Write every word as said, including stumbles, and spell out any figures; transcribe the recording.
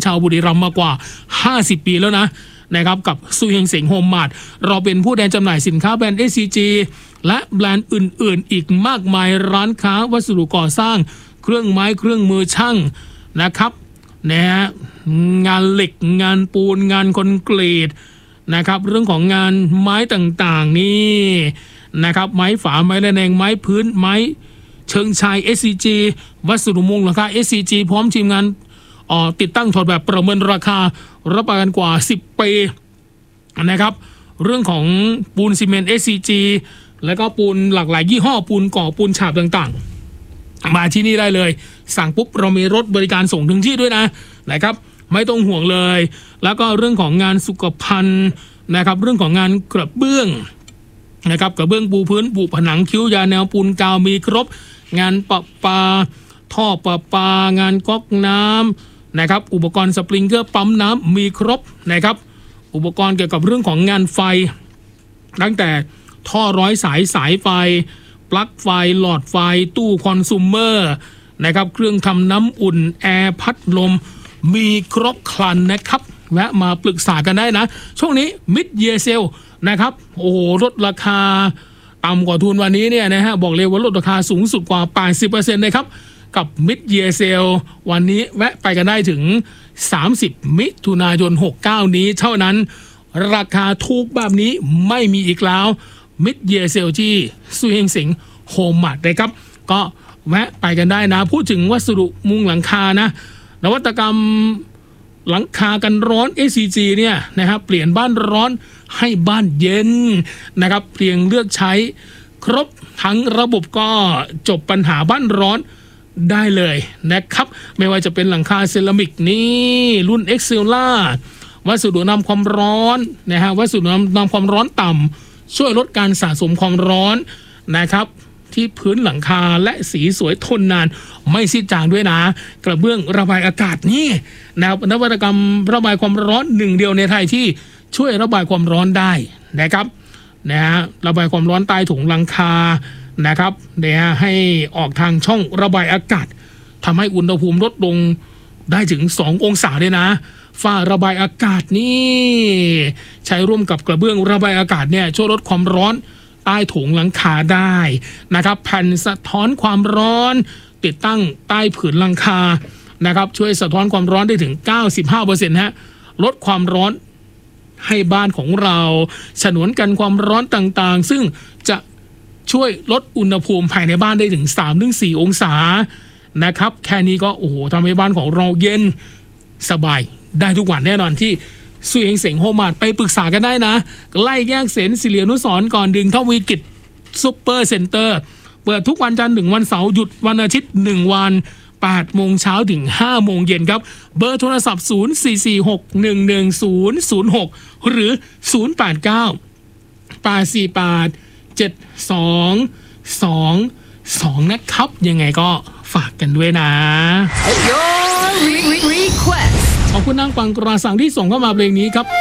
าวบุรีรัมย์มากว่าห้าสิบปีแล้วนะนะครับกับซุยเฮงเส็งโฮมมาร์ทเราเป็นผู้แทนจำหน่ายสินค้าแบรนด์ เอส ซี จี และแบรนด์อื่นๆอีกมากมายร้านค้าวัสดุก่อสร้างเครื่องไม้เครื่องมือช่างนะครับนะฮะงานเหล็กงานปูนงานคอนกรีตนะครับเรื่องของงานไม้ต่างๆนี่นะครับไม้ฝาไม้ระแนงไม้พื้นไม้เชิงชาย เอส ซี จี วัสดุมุงหลังคา เอส ซี จี พร้อมทีมงานอ๋อติดตั้งถอดแบบประเมินราคารับประกันกว่าสิบปีนะครับเรื่องของปูนซีเมนต์ เอส ซี จี แล้วก็ปูนหลากหลายยี่ห้อปูนก่อปูนฉาบต่างๆมาที่นี่ได้เลยสั่งปุ๊บเรามีรถบริการส่งถึงที่ด้วยนะนะครับไม่ต้องห่วงเลยแล้วก็เรื่องของงานสุขภัณฑ์นะครับเรื่องของงานกระเบื้องนะครับกระเบื้องปูพื้นปูผนังคิ้วยาแนวปูนกาวมีครบงานประปาท่อประปางานก๊อกน้ำนะครับอุปกรณ์สปริงเกอร์ปั๊มน้ำมีครบนะครับอุปกรณ์เกี่ยวกับเรื่องของงานไฟตั้งแต่ท่อร้อยสายสายไฟปลั๊กไฟหลอดไฟตู้คอน sumer นะครับเครื่องทำน้ำอุ่นแอร์พัดลมมีครบครันนะครับแวะมาปรึกษากันได้นะช่วงนี้ mid year sale นะครับโอ้โหลดราคาต่ำกว่าทุนวันนี้เนี่ยนะฮะบอกเลยว่าลดราคาสูงสุดกว่า แปดสิบเปอร์เซ็นต์ นะครับกับ mid year sale วันนี้แวะไปกันได้ถึงสามสิบมิถุนายนหกสิบเก้านี้เท่านั้นราคาถูกแบบนี้ไม่มีอีกแล้ว mid year sale ที่ซุยเฮงเส็งโฮมมาร์ทนะครับก็แวะไปกันได้นะพูดถึงวัสดุมุงหลังคานะนวัตกรรมหลังคากันร้อน เอส ซี จี เนี่ยนะครับเปลี่ยนบ้านร้อนให้บ้านเย็นนะครับเพียงเลือกใช้ครบทั้งระบบก็จบปัญหาบ้านร้อนได้เลยนะครับไม่ว่าจะเป็นหลังคาเซรามิกนี่รุ่น Excella วัสดุนำความร้อนนะฮะวัสดุนำความร้อนต่ำช่วยลดการสะสมความร้อนนะครับที่พื้นหลังคาและสีสวยทนนานไม่ซีดจางด้วยนะกระเบื้องระบายอากาศนี่นะครับนวัตกรรมระบายความร้อนหนึ่งเดียวในไทยที่ช่วยระบายความร้อนได้นะครับนะฮะระบายความร้อนใต้ถุงหลังคานะครับเนี่ยให้ออกทางช่องระบายอากาศทำให้อุณหภูมิลดลงได้ถึงสององศาเลยนะฝ้าระบายอากาศนี่ใช้ร่วมกับกระเบื้องระบายอากาศเนี่ยช่วยลดความร้อนใต้ถุงหลังคาได้นะครับแผ่นสะท้อนความร้อนติดตั้งใต้ผืนหลังคานะครับช่วยสะท้อนความร้อนได้ถึง เก้าสิบห้าเปอร์เซ็นต์ ฮะลดความร้อนให้บ้านของเราฉนวนกันความร้อนต่างๆซึ่งจะช่วยลดอุณหภูมิภายในบ้านได้ถึง สามถึงสี่ องศานะครับแค่นี้ก็โอ้โหทำให้บ้านของเราเย็นสบายได้ทุกวันแน่นอนที่ซุยเฮงเส็งโฮมมาร์ทไปปรึกษากันได้นะไล่แยกเสนศิริอนุสรณ์ก่อนดึงทวีกิจซุปเปอร์เซ็นเตอร์เปิดทุกวันจันทร์ถึงวันเสาร์หยุดวันอาทิตย์หนึ่งวันแปดโมงเช้าถึงห้าโมงเย็นครับเบอร์โทรศัพท์ศูนย์ สี่ สี่ หก หนึ่ง หนึ่ง ศูนย์ ศูนย์ หกหรือศูนย์ แปด เก้า แปด สี่ แปด เจ็ด สอง สอง สองนะครับยังไงก็ฝากกันด้วยนะ Your request ขอบคุณนางปังกราสังที่ส่งเข้ามาเพลงนี้ครับ